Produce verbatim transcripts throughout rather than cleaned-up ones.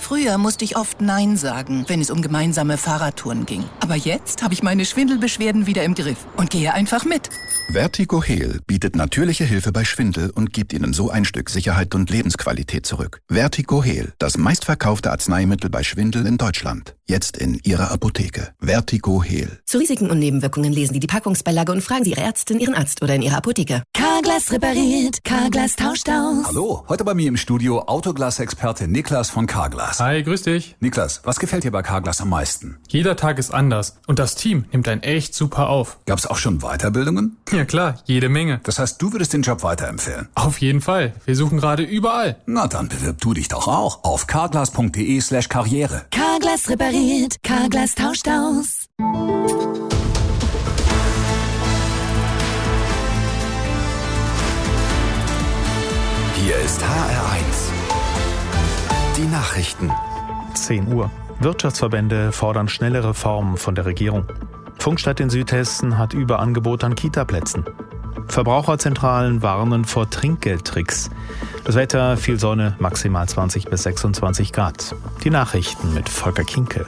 Früher musste ich oft Nein sagen, wenn es um gemeinsame Fahrradtouren ging. Aber jetzt habe ich meine Schwindelbeschwerden wieder im Griff und gehe einfach mit. Vertigo Heal bietet natürliche Hilfe bei Schwindel und gibt Ihnen so ein Stück Sicherheit und Lebensqualität zurück. Vertigo Heal, das meistverkaufte Arzneimittel bei Schwindel in Deutschland. Jetzt in Ihrer Apotheke. Vertigo Heal. Zu Risiken und Nebenwirkungen lesen Sie die Packungsbeilage und fragen Sie Ihre Ärztin, Ihren Arzt oder in Ihrer Apotheke. Carglass repariert, Carglass tauscht aus. Hallo, heute bei mir im Studio Autoglas-Experte Niklas von Carglass. Hi, grüß dich. Niklas, was gefällt dir bei Carglass am meisten? Jeder Tag ist anders und das Team nimmt einen echt super auf. Gab's auch schon Weiterbildungen? Ja klar, jede Menge. Das heißt, du würdest den Job weiterempfehlen? Auf jeden Fall. Wir suchen gerade überall. Na dann bewirb du dich doch auch auf carglass.de slash karriere. Carglass repariert, Carglass tauscht aus. Hier ist H R eins. Die Nachrichten. zehn Uhr. Wirtschaftsverbände fordern schnelle Reformen von der Regierung. Funkstadt in Südhessen hat Überangebot an Kitaplätzen. Verbraucherzentralen warnen vor Trinkgeldtricks. Das Wetter, viel Sonne, maximal zwanzig bis sechsundzwanzig Grad. Die Nachrichten mit Volker Kinke.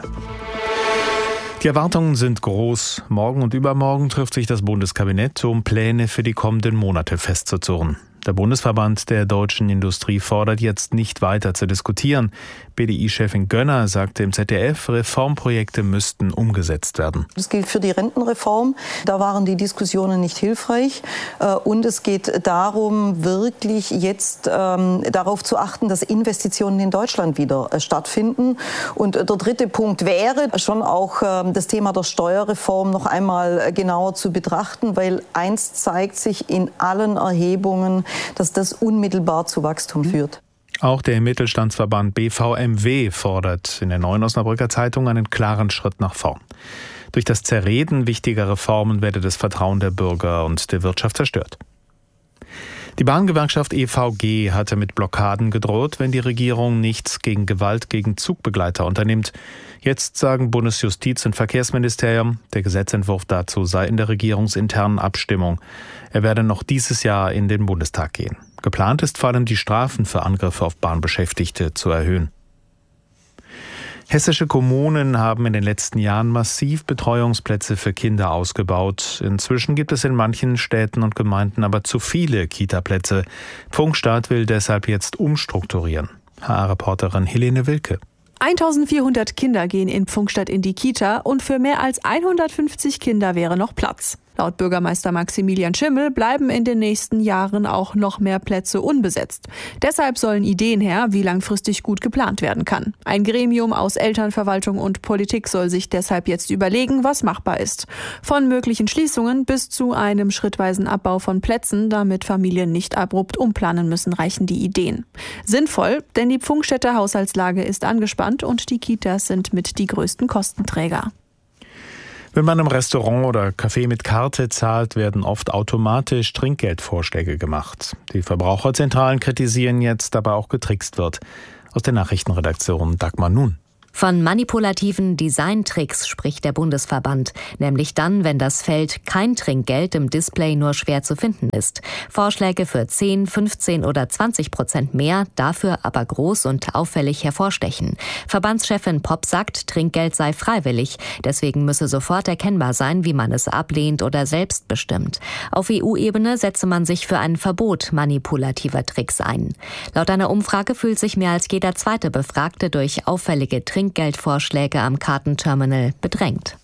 Die Erwartungen sind groß. Morgen und übermorgen trifft sich das Bundeskabinett, um Pläne für die kommenden Monate festzuzurren. Der Bundesverband der deutschen Industrie fordert jetzt nicht weiter zu diskutieren. B D I-Chefin Gönner sagte im Z D F, Reformprojekte müssten umgesetzt werden. Das gilt für die Rentenreform. Da waren die Diskussionen nicht hilfreich. Und es geht darum, wirklich jetzt ähm, darauf zu achten, dass Investitionen in Deutschland wieder äh, stattfinden. Und der dritte Punkt wäre schon auch äh, das Thema der Steuerreform noch einmal genauer zu betrachten, weil eins zeigt sich in allen Erhebungen, dass das unmittelbar zu Wachstum führt. Auch der Mittelstandsverband B V M W fordert in der Neuen Osnabrücker Zeitung einen klaren Schritt nach vorn. Durch das Zerreden wichtiger Reformen werde das Vertrauen der Bürger und der Wirtschaft zerstört. Die Bahngewerkschaft E V G hatte mit Blockaden gedroht, wenn die Regierung nichts gegen Gewalt gegen Zugbegleiter unternimmt. Jetzt sagen Bundesjustiz- und Verkehrsministerium, der Gesetzentwurf dazu sei in der regierungsinternen Abstimmung. Er werde noch dieses Jahr in den Bundestag gehen. Geplant ist vor allem, die Strafen für Angriffe auf Bahnbeschäftigte zu erhöhen. Hessische Kommunen haben in den letzten Jahren massiv Betreuungsplätze für Kinder ausgebaut. Inzwischen gibt es in manchen Städten und Gemeinden aber zu viele Kitaplätze. Funkstadt will deshalb jetzt umstrukturieren. H R-Reporterin Helene Wilke. eintausendvierhundert Kinder gehen in Pfungstadt in die Kita und für mehr als hundertfünfzig Kinder wäre noch Platz. Laut Bürgermeister Maximilian Schimmel bleiben in den nächsten Jahren auch noch mehr Plätze unbesetzt. Deshalb sollen Ideen her, wie langfristig gut geplant werden kann. Ein Gremium aus Elternverwaltung und Politik soll sich deshalb jetzt überlegen, was machbar ist. Von möglichen Schließungen bis zu einem schrittweisen Abbau von Plätzen, damit Familien nicht abrupt umplanen müssen, reichen die Ideen. Sinnvoll, denn die Pfungstädter Haushaltslage ist angespannt und die Kitas sind mit die größten Kostenträger. Wenn man im Restaurant oder Café mit Karte zahlt, werden oft automatisch Trinkgeldvorschläge gemacht. Die Verbraucherzentralen kritisieren jetzt, aber auch getrickst wird. Aus der Nachrichtenredaktion Dagmar Nun. Von manipulativen Designtricks spricht der Bundesverband, nämlich dann, wenn das Feld kein Trinkgeld im Display nur schwer zu finden ist. Vorschläge für zehn, fünfzehn oder zwanzig Prozent mehr, dafür aber groß und auffällig hervorstechen. Verbandschefin Popp sagt, Trinkgeld sei freiwillig, deswegen müsse sofort erkennbar sein, wie man es ablehnt oder selbst bestimmt. Auf E U-Ebene setze man sich für ein Verbot manipulativer Tricks ein. Laut einer Umfrage fühlt sich mehr als jeder zweite Befragte durch auffällige Trinkgeldvorschläge Geldvorschläge am Kartenterminal bedrängt.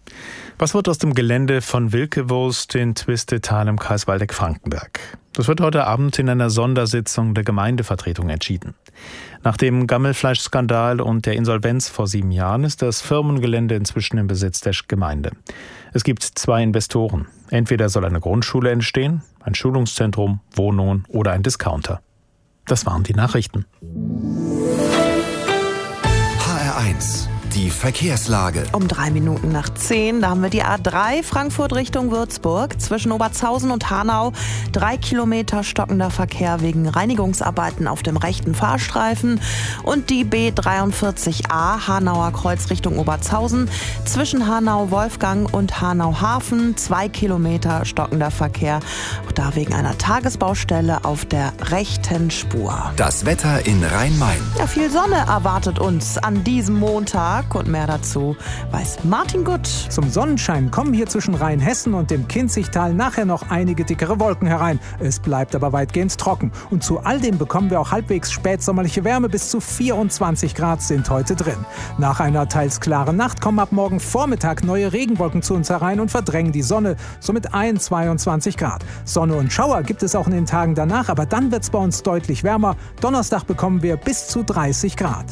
Was wird aus dem Gelände von Wilkewurst in Twistetal im Kreis Waldeck-Frankenberg? Das wird heute Abend in einer Sondersitzung der Gemeindevertretung entschieden. Nach dem Gammelfleischskandal und der Insolvenz vor sieben Jahren ist das Firmengelände inzwischen im Besitz der Gemeinde. Es gibt zwei Investoren. Entweder soll eine Grundschule entstehen, ein Schulungszentrum, Wohnungen oder ein Discounter. Das waren die Nachrichten. H R eins. die Verkehrslage. Um drei Minuten nach zehn, da haben wir die A drei Frankfurt Richtung Würzburg. Zwischen Obertshausen und Hanau drei Kilometer stockender Verkehr wegen Reinigungsarbeiten auf dem rechten Fahrstreifen. Und die B dreiundvierzig A Hanauer Kreuz Richtung Obertshausen. Zwischen Hanau-Wolfgang und Hanau-Hafen zwei Kilometer stockender Verkehr. Auch da wegen einer Tagesbaustelle auf der rechten Spur. Das Wetter in Rhein-Main. Ja, viel Sonne erwartet uns an diesem Montag und mehr dazu weiß Martin Gutt. Zum Sonnenschein kommen hier zwischen Rheinhessen und dem Kinzigtal nachher noch einige dickere Wolken herein. Es bleibt aber weitgehend trocken. Und zu all dem bekommen wir auch halbwegs spätsommerliche Wärme. Bis zu vierundzwanzig Grad sind heute drin. Nach einer teils klaren Nacht kommen ab morgen Vormittag neue Regenwolken zu uns herein und verdrängen die Sonne. Somit einundzwanzig Grad. Sonne und Schauer gibt es auch in den Tagen danach, aber dann wird es bei uns deutlich wärmer. Donnerstag bekommen wir bis zu dreißig Grad.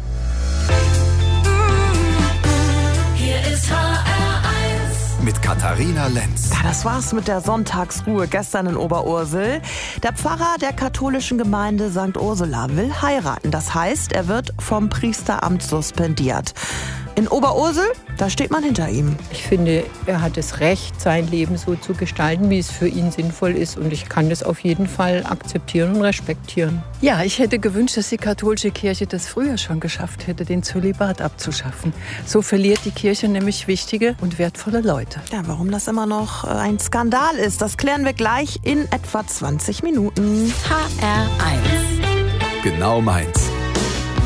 Hier ist H R eins. Mit Katharina Lenz. Ja, das war's mit der Sonntagsruhe gestern in Oberursel. Der Pfarrer der katholischen Gemeinde Sankt Ursula will heiraten. Das heißt, er wird vom Priesteramt suspendiert. In Oberursel, da steht man hinter ihm. Ich finde, er hat das Recht, sein Leben so zu gestalten, wie es für ihn sinnvoll ist. Und ich kann das auf jeden Fall akzeptieren und respektieren. Ja, ich hätte gewünscht, dass die katholische Kirche das früher schon geschafft hätte, den Zölibat abzuschaffen. So verliert die Kirche nämlich wichtige und wertvolle Leute. Ja, warum das immer noch ein Skandal ist, das klären wir gleich in etwa zwanzig Minuten. H R eins. Genau meins.